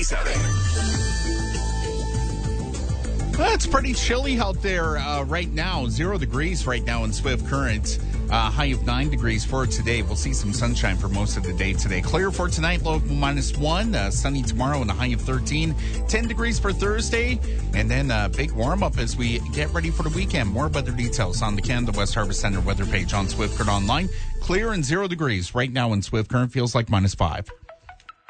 97. Well, it's pretty chilly out there right now. 0 degrees right now in Swift Current. High of 9 degrees for today. We'll see some sunshine for most of the day today. Clear for tonight, low of -1. Sunny tomorrow and a high of 13. 10 degrees for Thursday. And then a big warm-up as we get ready for the weekend. More weather details on the Canada West Harvest Center weather page on Swift Current Online. Clear and 0 degrees right now in Swift Current. Feels like -5.